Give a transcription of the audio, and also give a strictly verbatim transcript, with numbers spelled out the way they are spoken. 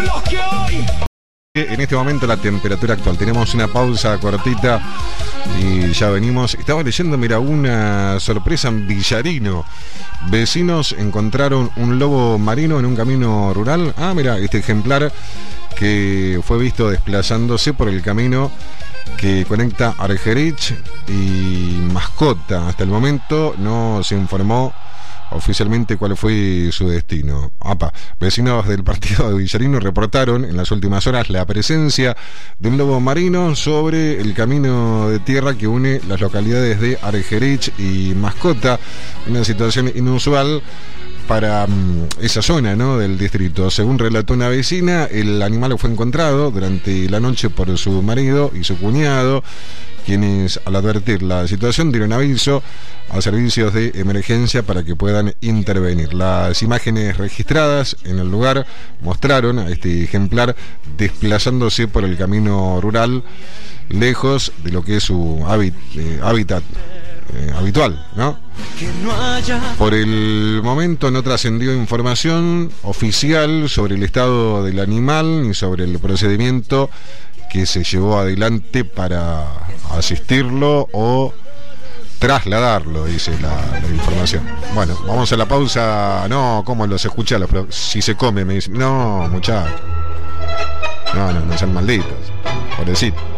En este momento la temperatura actual, tenemos una pausa cortita y ya venimos. Estaba leyendo, mira, una sorpresa en Villarino. Vecinos encontraron un lobo marino en un camino rural. Ah, mira, este ejemplar que fue visto desplazándose por el camino que conecta Argerich y Mascota. Hasta el momento no se informó oficialmente cuál fue su destino. Apa. Vecinos del partido de Villarino reportaron en las últimas horas la presencia de un lobo marino sobre el camino de tierra que une las localidades de Argerich y Mascota, una situación inusual para um, esa zona, ¿no?, del distrito. Según relató una vecina, el animal fue encontrado durante la noche por su marido y su cuñado, quienes al advertir la situación dieron aviso a servicios de emergencia para que puedan intervenir. Las imágenes registradas en el lugar mostraron a este ejemplar desplazándose por el camino rural, lejos de lo que es su hábit, eh, hábitat eh, habitual, ¿no? Por el momento no trascendió información oficial sobre el estado del animal ni sobre el procedimiento que se llevó adelante para asistirlo o trasladarlo, dice la, la información. Bueno, vamos a la pausa. No, ¿cómo los escucha? Si se come, me dicen. No, muchachos. No, no, no sean malditos. Pobrecito.